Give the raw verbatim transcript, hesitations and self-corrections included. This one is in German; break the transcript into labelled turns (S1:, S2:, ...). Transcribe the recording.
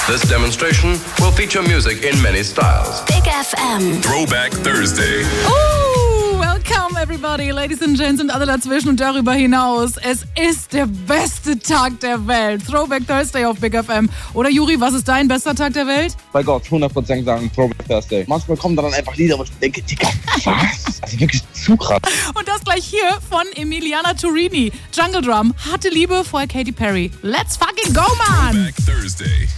S1: This demonstration will feature music in many styles.
S2: Big F M.
S3: Throwback Thursday.
S4: Oh, welcome everybody, Ladies and Gents und alle dazwischen und darüber hinaus. Es ist der beste Tag der Welt. Throwback Thursday auf Big F M. Oder Juri, was ist dein bester Tag der Welt?
S5: Bei Gott, hundert Prozent sagen Throwback Thursday. Manchmal kommen dann einfach Lieder, wo ich denke, Digga, was? Also wirklich zu krass.
S4: Und das gleich hier von Emiliana Turini. Jungle Drum, harte Liebe, vorher Katy Perry. Let's fucking go, man!
S3: Throwback Thursday.